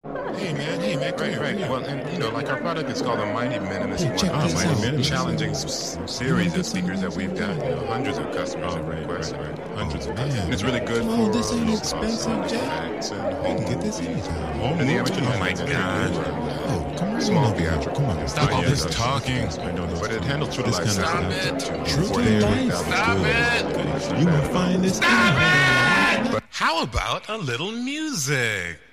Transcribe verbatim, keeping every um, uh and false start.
Hey man, hey man, come Right, here, right. come here. Well, and you know, like our product is called the Mighty Minimus Hey, check one. this Mighty out. Minimus, Check challenging this s- out. series You of speakers that we've got. You know, hundreds of customers have requested. Hundreds Oh, of man. customers. And it's really good Come on, for this ain't low expensive, cost Jack. effects and You home can get this movies. anytime. Home and the original movies, Mike very God. good. Oh, come right Small on over here. theatrical. Come on. Stop Oh, all yeah, this that's- talking. that's- I know this. But it handles true to This life kind of sound. stuff. to True to forty-eight life. thousand. Stop Good. it! You gonna find this? How about a little music?